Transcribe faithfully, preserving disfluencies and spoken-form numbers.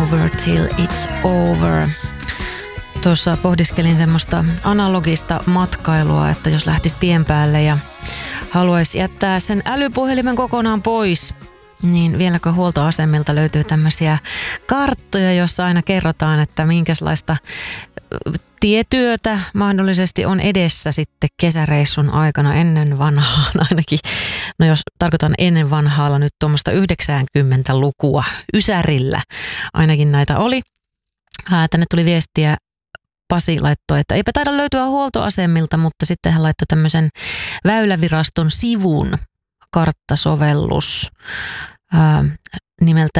over till it's over. Tuossa pohdiskelin semmoista analogista matkailua, että jos lähtisi tien päälle ja haluaisi jättää sen älypuhelimen kokonaan pois, niin vieläkö huoltoasemilta löytyy tämmöisiä karttoja, joissa aina kerrotaan, että minkälaista tietyötä mahdollisesti on edessä sitten kesäreissun aikana ennen vanhaan ainakin. No jos tarkoitan ennen vanhaalla nyt tuommoista yhdeksänkymmentälukua Ysärillä ainakin näitä oli. Ää, tänne tuli viestiä, Pasi laittoi, että eipä taida löytyä huoltoasemilta, mutta sitten hän laittoi tämmöisen Väyläviraston sivun karttasovellus ää, nimeltä